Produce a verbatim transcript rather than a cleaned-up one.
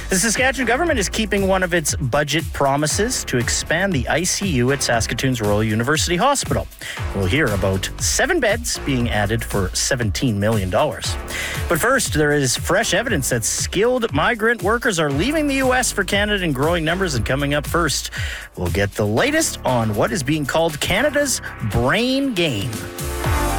The Saskatchewan government is keeping one of its budget promises to expand the I C U at Saskatoon's Royal University Hospital. We'll hear about seven beds being added for seventeen million dollars. But first, there is fresh evidence that skilled migrant workers are leaving the U S for Canada in growing numbers. And coming up first, we'll get the latest on what is being called Canada's brain game.